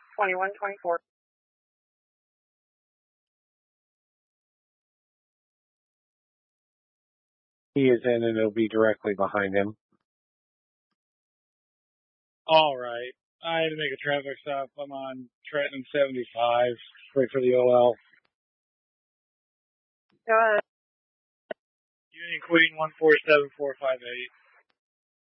2124. He is in and it'll be directly behind him. All right. I had to make a traffic stop. I'm on Trenton 75. Wait for the OL. Go ahead. Union Queen 147458.